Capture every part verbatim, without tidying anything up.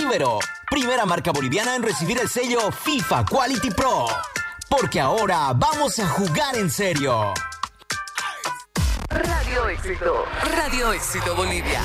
Ibero, primera marca boliviana en recibir el sello FIFA Quality Pro. Porque ahora vamos a jugar en serio. Radio Éxito. Radio Éxito Bolivia.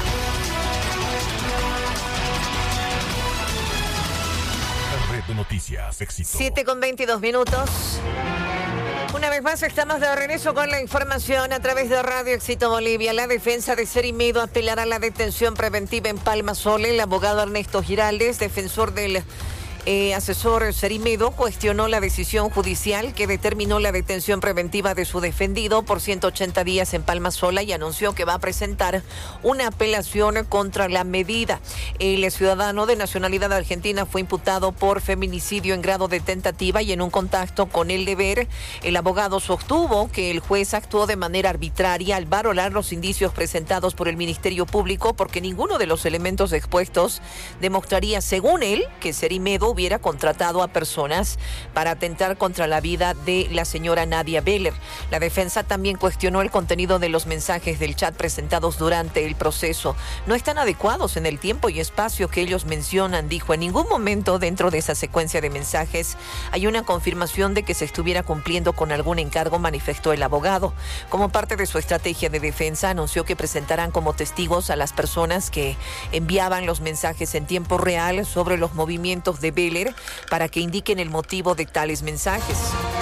Red de Noticias Éxito. siete con veintidós minutos. Una vez más estamos de regreso con la información a través de Radio Éxito Bolivia. La defensa de Cerimido apelará a la detención preventiva en Palma Sola. El abogado Ernesto Giraldes, defensor del Eh, asesor Cerimido, cuestionó la decisión judicial que determinó la detención preventiva de su defendido por ciento ochenta días en Palma Sola y anunció que va a presentar una apelación contra la medida. El ciudadano de nacionalidad argentina fue imputado por feminicidio en grado de tentativa y en un contacto con el deber. El abogado sostuvo que el juez actuó de manera arbitraria al valorar los indicios presentados por el Ministerio Público porque ninguno de los elementos expuestos demostraría, según él, que Cerimido hubiera contratado a personas para atentar contra la vida de la señora Nadia Beller. La defensa también cuestionó el contenido de los mensajes del chat presentados durante el proceso. No están adecuados en el tiempo y espacio que ellos mencionan, dijo. En ningún momento dentro de esa secuencia de mensajes hay una confirmación de que se estuviera cumpliendo con algún encargo, manifestó el abogado. Como parte de su estrategia de defensa, anunció que presentarán como testigos a las personas que enviaban los mensajes en tiempo real sobre los movimientos de Beller para que indiquen el motivo de tales mensajes.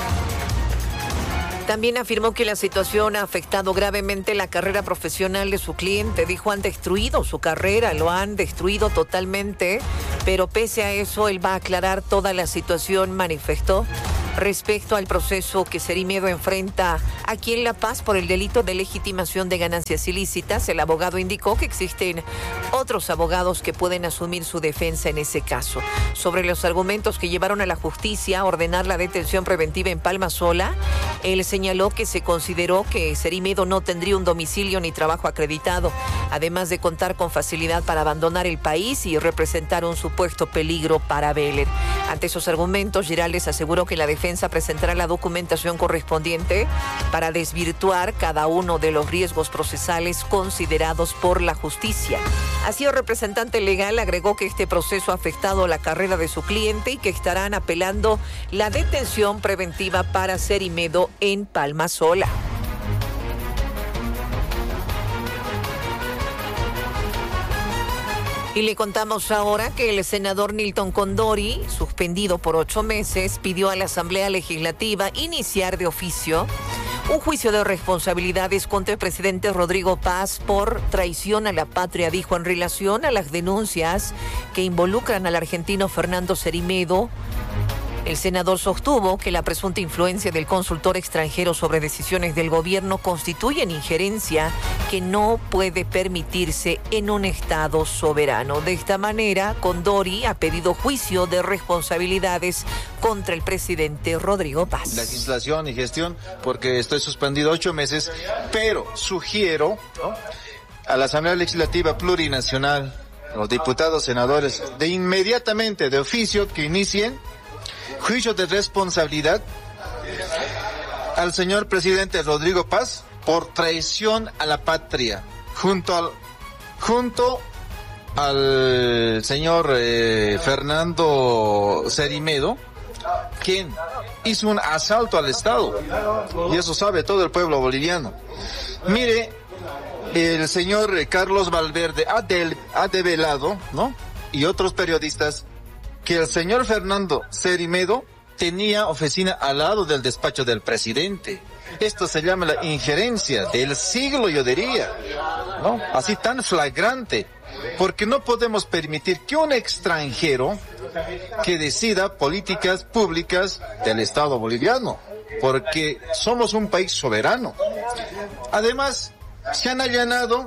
También afirmó que la situación ha afectado gravemente la carrera profesional de su cliente. Dijo, han destruido su carrera, lo han destruido totalmente, pero pese a eso, él va a aclarar toda la situación, manifestó. Respecto al proceso que Cerimido enfrenta aquí en La Paz por el delito de legitimación de ganancias ilícitas, el abogado indicó que existen otros abogados que pueden asumir su defensa en ese caso. Sobre los argumentos que llevaron a la justicia a ordenar la detención preventiva en Palma Sola, él señaló que se consideró que Cerimido no tendría un domicilio ni trabajo acreditado, además de contar con facilidad para abandonar el país y representar un supuesto peligro para Beller. Ante esos argumentos, Giraldes aseguró que la defensa presentará la documentación correspondiente para desvirtuar cada uno de los riesgos procesales considerados por la justicia. Así, el representante legal agregó que este proceso ha afectado la carrera de su cliente y que estarán apelando la detención preventiva para Cerimido en Palma Sola. Y le contamos ahora que el senador Nilton Condori, suspendido por ocho meses, pidió a la Asamblea Legislativa iniciar de oficio un juicio de responsabilidades contra el presidente Rodrigo Paz por traición a la patria, dijo, en relación a las denuncias que involucran al argentino Fernando Cerimido. El senador sostuvo que la presunta influencia del consultor extranjero sobre decisiones del gobierno constituye injerencia que no puede permitirse en un Estado soberano. De esta manera, Condori ha pedido juicio de responsabilidades contra el presidente Rodrigo Paz. Legislación y gestión, porque estoy suspendido ocho meses, pero sugiero, ¿no?, a la Asamblea Legislativa Plurinacional, los diputados, senadores, de inmediatamente, de oficio, que inicien juicio de responsabilidad al señor presidente Rodrigo Paz por traición a la patria, junto al junto al señor eh, Fernando Cerimido, quien hizo un asalto al Estado, y eso sabe todo el pueblo boliviano. Mire, el señor Carlos Valverde ha, del, ha develado, ¿no?, y otros periodistas, que el señor Fernando Cerimido tenía oficina al lado del despacho del presidente. Esto se llama la injerencia del siglo, yo diría, ¿no?, así tan flagrante, porque no podemos permitir que un extranjero que decida políticas públicas del Estado boliviano, porque somos un país soberano. Además, se han allanado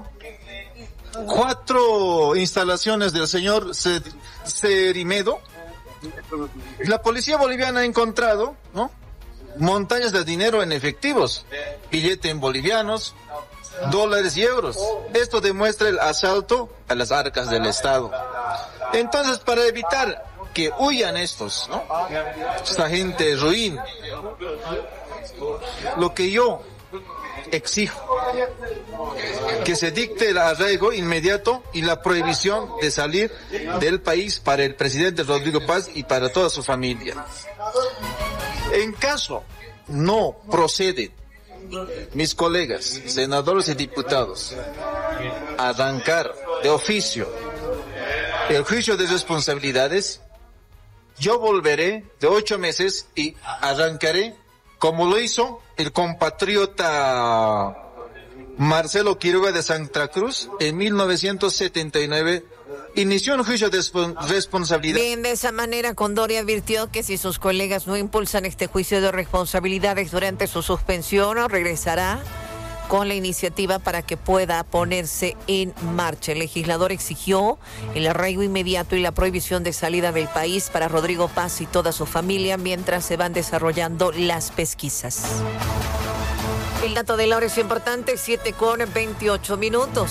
cuatro instalaciones del señor Cerimido. La policía boliviana ha encontrado, ¿no?, montañas de dinero en efectivos, billetes en bolivianos, dólares y euros. Esto demuestra el asalto a las arcas del Estado. Entonces, para evitar que huyan estos, ¿no?, esta gente ruin, lo que yo exijo que se dicte el arraigo inmediato y la prohibición de salir del país para el presidente Rodrigo Paz y para toda su familia. En caso no proceden mis colegas, senadores y diputados, a arrancar de oficio el juicio de responsabilidades, yo volveré de ocho meses y arrancaré, como lo hizo el compatriota Marcelo Quiroga de Santa Cruz en mil novecientos setenta y nueve. Inició un juicio de responsabilidad. Bien, de esa manera Condori advirtió que si sus colegas no impulsan este juicio de responsabilidades durante su suspensión, regresará con la iniciativa para que pueda ponerse en marcha. El legislador exigió el arraigo inmediato y la prohibición de salida del país para Rodrigo Paz y toda su familia mientras se van desarrollando las pesquisas. El dato de la hora es importante, siete con veintiocho minutos.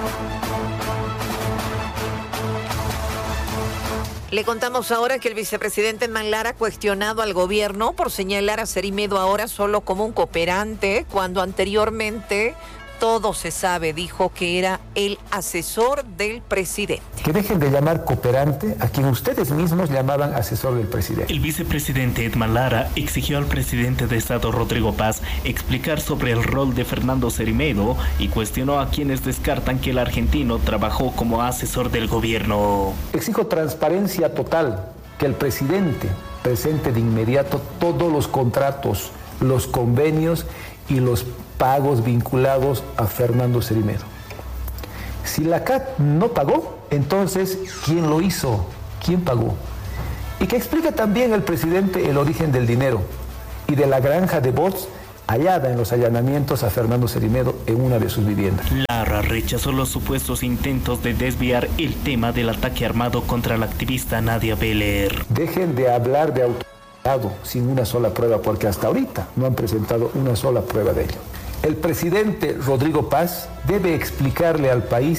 Le contamos ahora que el vicepresidente Edman Lara ha cuestionado al gobierno por señalar a Cerimedo ahora solo como un cooperante, cuando anteriormente todo se sabe, dijo que era el asesor del presidente. Que dejen de llamar cooperante a quien ustedes mismos llamaban asesor del presidente. El vicepresidente Edman Lara exigió al presidente de Estado Rodrigo Paz explicar sobre el rol de Fernando Cerimedo y cuestionó a quienes descartan que el argentino trabajó como asesor del gobierno. Exijo transparencia total, que el presidente presente de inmediato todos los contratos, los convenios y los pagos vinculados a Fernando Cerimedo. Si la C A T no pagó, entonces, ¿quién lo hizo? ¿Quién pagó? Y que explique también el presidente el origen del dinero y de la granja de bots hallada en los allanamientos a Fernando Cerimedo en una de sus viviendas. Lara rechazó los supuestos intentos de desviar el tema del ataque armado contra la activista Nadia Beler. Dejen de hablar de auto sin una sola prueba, porque hasta ahorita no han presentado una sola prueba de ello. El presidente Rodrigo Paz debe explicarle al país